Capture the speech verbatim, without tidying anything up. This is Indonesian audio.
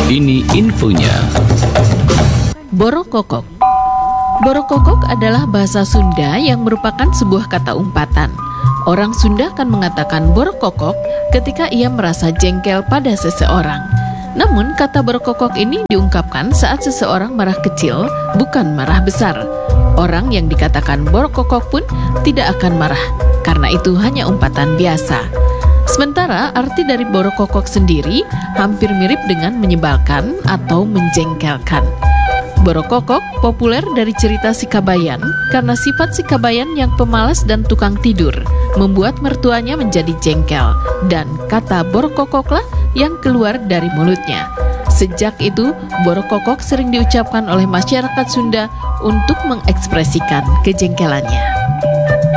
Ini infonya. Borokokok. Borokokok adalah bahasa Sunda yang merupakan sebuah kata umpatan. Orang Sunda akan mengatakan borokokok ketika ia merasa jengkel pada seseorang. Namun kata borokokok ini diungkapkan saat seseorang marah kecil, bukan marah besar. Orang yang dikatakan borokokok pun tidak akan marah, karena itu hanya umpatan biasa. Sementara arti dari borokokok sendiri hampir mirip dengan menyebalkan atau menjengkelkan. Borokokok populer dari cerita Sikabayan karena sifat Sikabayan yang pemalas dan tukang tidur membuat mertuanya menjadi jengkel, dan kata borokokoklah yang keluar dari mulutnya. Sejak itu, borokokok sering diucapkan oleh masyarakat Sunda untuk mengekspresikan kejengkelannya.